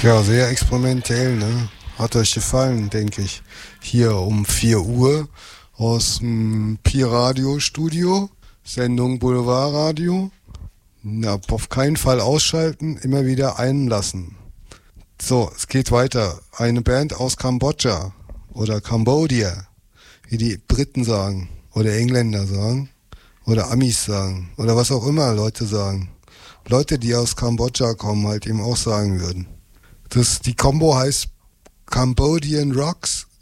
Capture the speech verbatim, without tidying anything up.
Ja, sehr experimentell, ne? Hat euch gefallen, denke ich. Hier um vier Uhr aus dem Pi-Radio-Studio, Sendung Boulevardradio. Na, auf keinen Fall ausschalten, immer wieder einlassen. So, es geht weiter. Eine Band aus Kambodscha oder Cambodia, wie die Briten sagen oder Engländer sagen oder Amis sagen oder was auch immer Leute sagen. Leute, die aus Kambodscha kommen, halt eben auch sagen würden. Das, die Combo heißt Cambodian Rocks